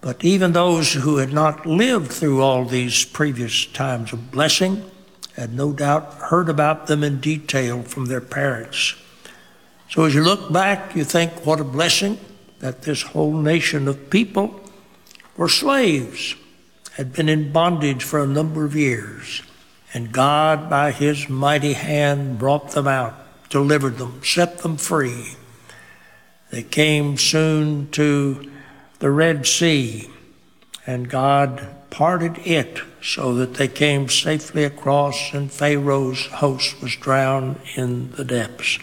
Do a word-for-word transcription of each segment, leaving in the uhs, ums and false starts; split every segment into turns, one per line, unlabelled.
But even those who had not lived through all these previous times of blessing had no doubt heard about them in detail from their parents. So as you look back, you think, what a blessing that this whole nation of people were slaves, had been in bondage for a number of years, and God, by his mighty hand, brought them out, delivered them, set them free. They came soon to the Red Sea, and God parted it so that they came safely across, and Pharaoh's host was drowned in the depths.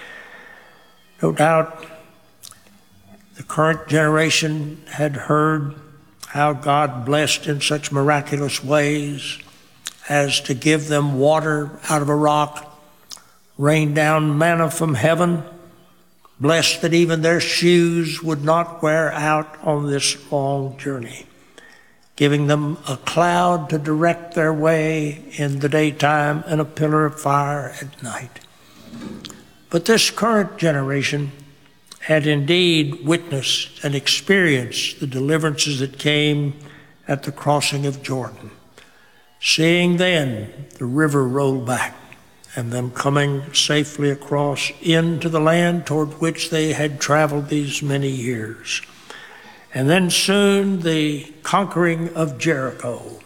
No doubt the current generation had heard how God blessed in such miraculous ways as to give them water out of a rock, rain down manna from heaven, blessed that even their shoes would not wear out on this long journey, giving them a cloud to direct their way in the daytime and a pillar of fire at night. But this current generation had indeed witnessed and experienced the deliverances that came at the crossing of Jordan, seeing then the river roll back and them coming safely across into the land toward which they had traveled these many years. And then soon the conquering of Jericho,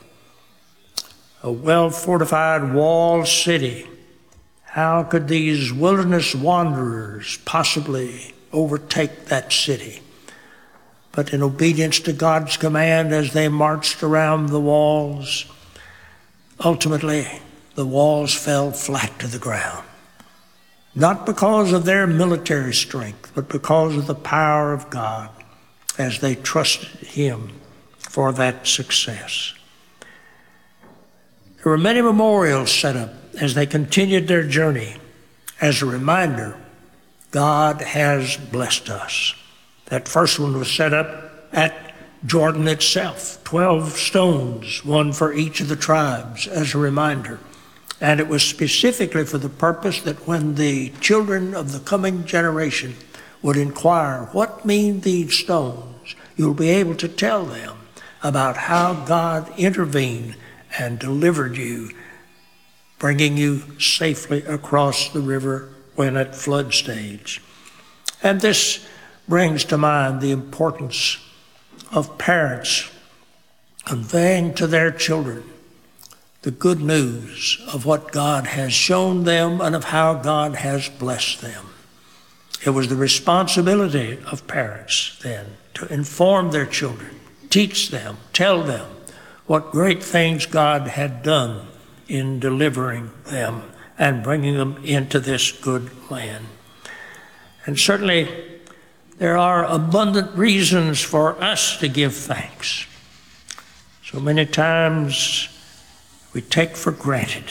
a well-fortified walled city. How could these wilderness wanderers possibly overtake that city? But in obedience to God's command, as they marched around the walls, ultimately the walls fell flat to the ground. Not because of their military strength, but because of the power of God as they trusted him for that success. There were many memorials set up as they continued their journey as a reminder God has blessed us. That first one was set up at Jordan itself, twelve stones, one for each of the tribes, as a reminder. And it was specifically for the purpose that when the children of the coming generation would inquire, what mean these stones? You'll be able to tell them about how God intervened and delivered you, bringing you safely across the river when at flood stage. And this brings to mind the importance of parents conveying to their children the good news of what God has shown them and of how God has blessed them. It was the responsibility of parents then to inform their children, teach them, tell them what great things God had done in delivering them and bringing them into this good land. And certainly there are abundant reasons for us to give thanks. So many times we take for granted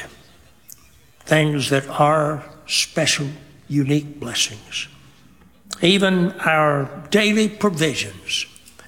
things that are special, unique blessings. Even our daily provisions.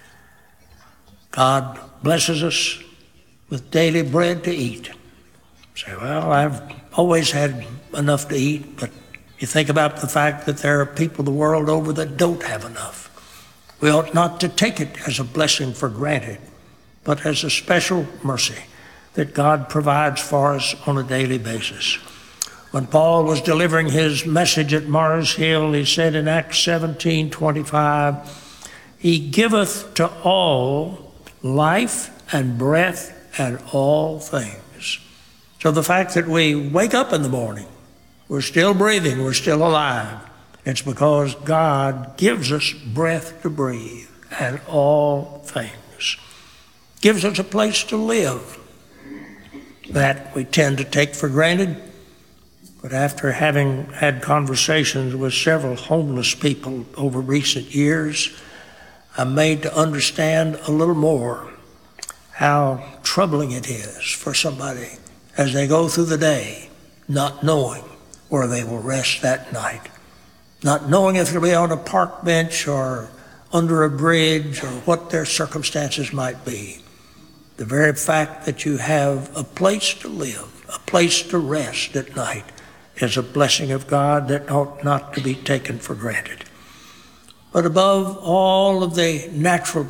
God blesses us with daily bread to eat. Say, well, I've always had enough to eat, but you think about the fact that there are people the world over that don't have enough. We ought not to take it as a blessing for granted, but as a special mercy that God provides for us on a daily basis. When Paul was delivering his message at Mars Hill, he said in Acts seventeen twenty-five, he giveth to all life and breath and all things. So the fact that we wake up in the morning, we're still breathing, we're still alive, it's because God gives us breath to breathe and all things. Gives us a place to live that we tend to take for granted. But after having had conversations with several homeless people over recent years, I'm made to understand a little more how troubling it is for somebody as they go through the day not knowing where they will rest that night, not knowing if they'll be on a park bench or under a bridge or what their circumstances might be. The very fact that you have a place to live, a place to rest at night, is a blessing of God that ought not to be taken for granted. But above all of the natural